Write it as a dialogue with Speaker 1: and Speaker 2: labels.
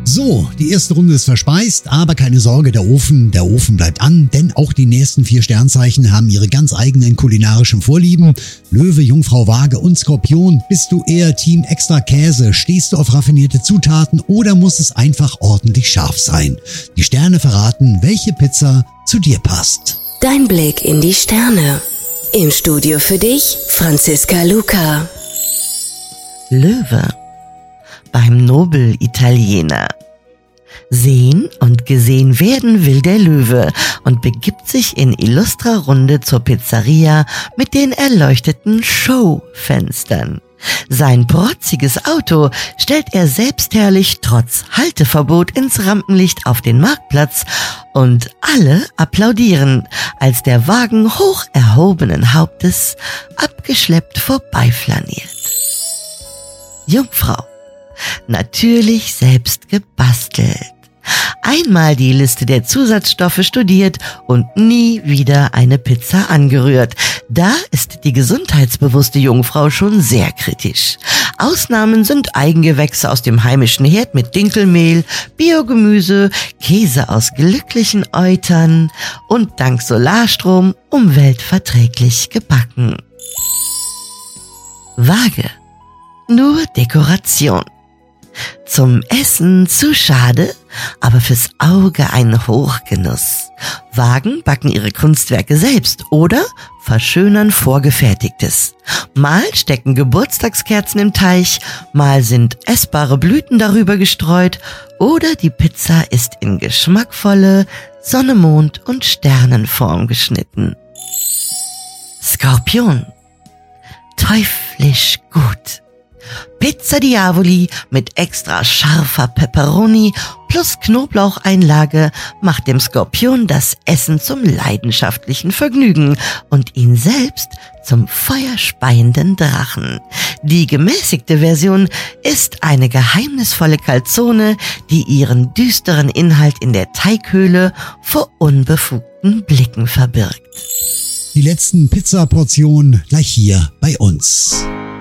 Speaker 1: So, die erste Runde ist verspeist, aber keine Sorge, der Ofen bleibt an, denn auch die nächsten 4 Sternzeichen haben ihre ganz eigenen kulinarischen Vorlieben. Löwe, Jungfrau, Waage und Skorpion. Bist du eher Team extra Käse? Stehst du auf raffinierte Zutaten oder muss es einfach ordentlich scharf sein? Die Sterne verraten, welche Pizza zu dir passt.
Speaker 2: Dein Blick in die Sterne. Im Studio für dich, Franziska Luca.
Speaker 3: Löwe. Beim Nobel-Italiener. Sehen und gesehen werden will der Löwe und begibt sich in illustrer Runde zur Pizzeria mit den erleuchteten Showfenstern. Sein protziges Auto stellt er selbstherrlich trotz Halteverbot ins Rampenlicht auf den Marktplatz und alle applaudieren, als der Wagen hoch erhobenen Hauptes abgeschleppt vorbeiflaniert. Jungfrau. Natürlich selbst gebastelt. Einmal die Liste der Zusatzstoffe studiert und nie wieder eine Pizza angerührt. Da ist die gesundheitsbewusste Jungfrau schon sehr kritisch. Ausnahmen sind Eigengewächse aus dem heimischen Herd mit Dinkelmehl, Biogemüse, Käse aus glücklichen Eutern und dank Solarstrom umweltverträglich gebacken. Waage. Nur Dekoration. Zum Essen zu schade, aber fürs Auge ein Hochgenuss. Wagen backen ihre Kunstwerke selbst oder verschönern Vorgefertigtes. Mal stecken Geburtstagskerzen im Teich, mal sind essbare Blüten darüber gestreut oder die Pizza ist in geschmackvolle Sonne, Mond und Sternenform geschnitten. Skorpion. Teuflisch gut. Pizza Diavoli mit extra scharfer Pepperoni plus Knoblaucheinlage macht dem Skorpion das Essen zum leidenschaftlichen Vergnügen und ihn selbst zum feuerspeienden Drachen. Die gemäßigte Version ist eine geheimnisvolle Calzone, die ihren düsteren Inhalt in der Teighöhle vor unbefugten Blicken verbirgt.
Speaker 1: Die letzten Pizzaportionen gleich hier bei uns.